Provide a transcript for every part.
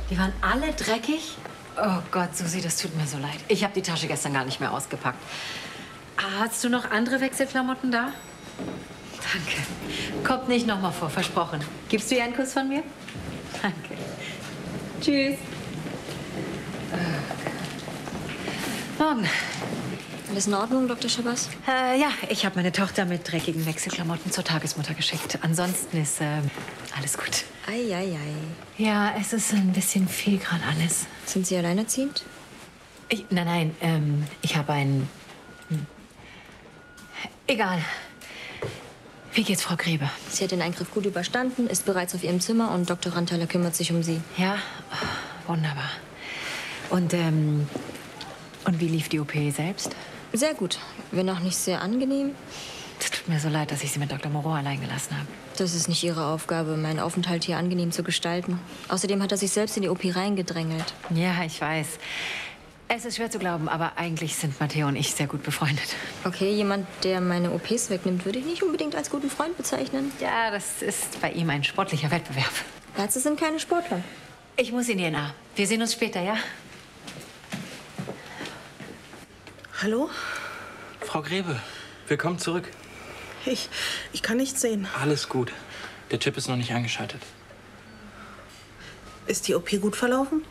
Die waren alle dreckig? Oh Gott, Susi, das tut mir so leid. Ich habe die Tasche gestern gar nicht mehr ausgepackt. Hast du noch andere Wechselklamotten da? Danke. Kommt nicht noch mal vor, versprochen. Gibst du ihr einen Kuss von mir? Danke. Tschüss. Morgen. Alles in Ordnung, Dr. Schabas? Ja, ich habe meine Tochter mit dreckigen Wechselklamotten zur Tagesmutter geschickt. Ansonsten ist alles gut. Ei, ei, ei. Ja, es ist ein bisschen viel gerade alles. Sind Sie alleinerziehend? Nein, ich habe einen... Egal. Wie geht's, Frau Grebe? Sie hat den Eingriff gut überstanden, ist bereits auf ihrem Zimmer und Dr. Ranthaler kümmert sich um Sie. Ja, wunderbar. Und wie lief die OP selbst? Sehr gut, wenn auch nicht sehr angenehm. Es tut mir so leid, dass ich Sie mit Dr. Moreau allein gelassen habe. Das ist nicht Ihre Aufgabe, meinen Aufenthalt hier angenehm zu gestalten. Außerdem hat er sich selbst in die OP reingedrängelt. Ja, ich weiß. Es ist schwer zu glauben, aber eigentlich sind Matteo und ich sehr gut befreundet. Okay, jemand, der meine OPs wegnimmt, würde ich nicht unbedingt als guten Freund bezeichnen. Ja, das ist bei ihm ein sportlicher Wettbewerb. Ärzte sind keine Sportler. Ich muss Ihnen nah. Wir sehen uns später, ja? Hallo? Frau Grebe, willkommen zurück. Ich kann nichts sehen. Alles gut. Der Chip ist noch nicht eingeschaltet. Ist die OP gut verlaufen?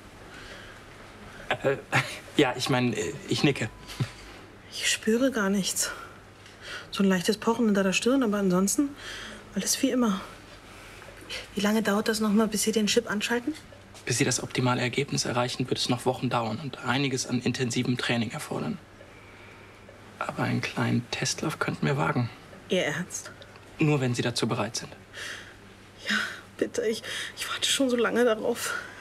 Ja, ich meine, ich nicke. Ich spüre gar nichts. So ein leichtes Pochen hinter der Stirn, aber ansonsten alles wie immer. Wie lange dauert das noch mal, bis Sie den Chip anschalten? Bis Sie das optimale Ergebnis erreichen, wird es noch Wochen dauern und einiges an intensivem Training erfordern. Aber einen kleinen Testlauf könnten wir wagen. Ihr Ernst? Nur wenn Sie dazu bereit sind. Ja, bitte. Ich warte schon so lange darauf.